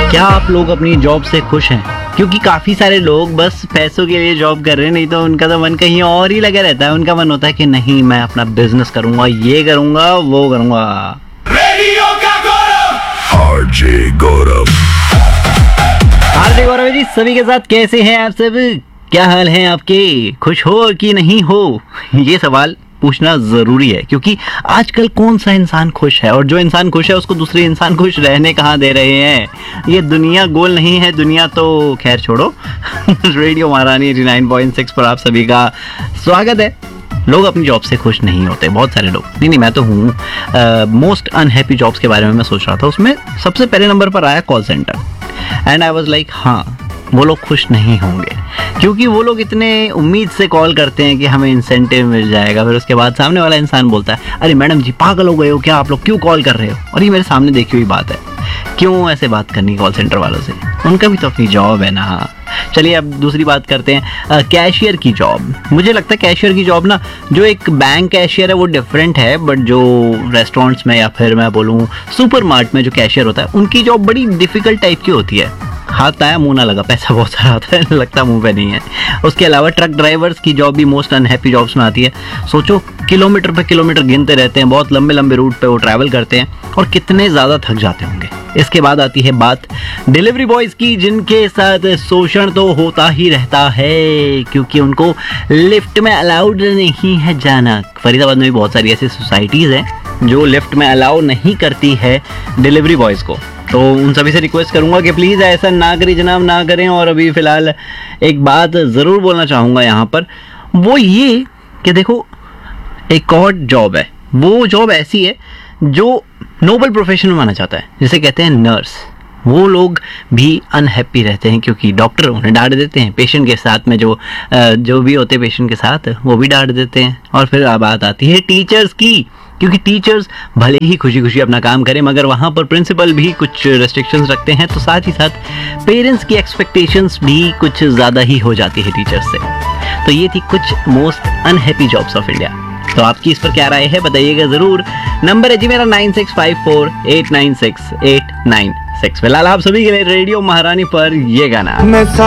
क्या आप लोग अपनी जॉब से खुश हैं? क्योंकि काफी सारे लोग बस पैसों के लिए जॉब कर रहे हैं, नहीं तो उनका तो मन कहीं और ही लगा रहता है। उनका मन होता है कि नहीं, मैं अपना बिजनेस करूंगा, ये करूंगा, वो करूंगा। रेडियो का गौरव आरजे गौरव। आरजे गौरव जी, सभी के साथ कैसे हैं आप सब? क्या हाल है आपके? खुश हो कि नहीं हो? ये सवाल पूछना जरूरी है, क्योंकि आजकल कौन सा इंसान खुश है, और जो इंसान खुश है उसको दूसरे इंसान खुश रहने कहाँ दे रहे हैं। ये दुनिया गोल नहीं है, दुनिया तो खैर छोड़ो। रेडियो महारानी 89.6 पर आप सभी का स्वागत है। लोग अपनी जॉब से खुश नहीं होते, बहुत सारे लोग। नहीं, मैं तो हूँ। मोस्ट अनहैप्पी जॉब्स के बारे में मैं सोच रहा था, उसमें सबसे पहले नंबर पर आया call centre. And I was like, हाँ, वो लोग खुश नहीं होंगे, क्योंकि वो लोग इतने उम्मीद से कॉल करते हैं कि हमें इंसेंटिव मिल जाएगा। फिर उसके बाद सामने वाला इंसान बोलता है, अरे मैडम जी, पागल हो गए हो क्या आप लोग, क्यों कॉल कर रहे हो? और ये मेरे सामने देखी हुई बात है। क्यों ऐसे बात करनी कॉल सेंटर वालों से? उनका भी तो अपनी जॉब है ना। चलिए अब दूसरी बात करते हैं, कैशियर की जॉब। मुझे लगता है कैशियर की जॉब ना, जो एक बैंक कैशियर है वो डिफरेंट है, बट जो रेस्टोरेंट्स में या फिर मैं बोलूँ सुपरमार्ट में जो कैशियर होता है, उनकी जॉब बड़ी डिफिकल्ट टाइप की होती है। हाथ आया मुंह ना लगा, पैसा बहुत सारा आता है, लगता मुंह पे नहीं है। उसके अलावा ट्रक ड्राइवर्स की जॉब भी मोस्ट अनहैप्पी जॉब्स में आती है। सोचो, किलोमीटर पे किलोमीटर गिनते रहते हैं, बहुत लंबे लंबे रूट पे वो ट्रैवल करते हैं, और कितने ज़्यादा थक जाते होंगे। इसके बाद आती है बात डिलीवरी बॉयज़ की, जिनके साथ शोषण तो होता ही रहता है, क्योंकि उनको लिफ्ट में अलाउड नहीं है जाना। फरीदाबाद में भी बहुत सारी ऐसी सोसाइटीज़ हैं जो लिफ्ट में अलाउ नहीं करती है डिलीवरी बॉयज़ को। तो उन सभी से रिक्वेस्ट करूंगा कि प्लीज़ ऐसा ना करें जनाब, ना करें। और अभी फ़िलहाल एक बात ज़रूर बोलना चाहूँगा यहाँ पर, वो ये कि देखो, एक और जॉब है, वो जॉब ऐसी है जो नोबल प्रोफेशन में माना जाता है, जिसे कहते हैं नर्स। वो लोग भी अनहैप्पी रहते हैं, क्योंकि डॉक्टर उन्हें डांट देते हैं, पेशेंट के साथ में जो भी होते हैं पेशेंट के साथ, वो भी डांट देते हैं। और फिर बात आती है टीचर्स की, क्योंकि टीचर्स भले ही खुशी खुशी अपना काम करें, मगर वहाँ पर प्रिंसिपल भी कुछ रेस्ट्रिक्शंस रखते हैं, तो साथ ही साथ पेरेंट्स की एक्सपेक्टेशंस भी कुछ ज़्यादा ही हो जाती है टीचर्स से। तो ये थी कुछ most unhappy jobs of India. तो आपकी इस पर क्या राय है, बताइएगा ज़रूर। नंबर है जी मेरा 9654896896। फिलहाल आप सभी के लिए रेडियो महारानी पर ये गाना।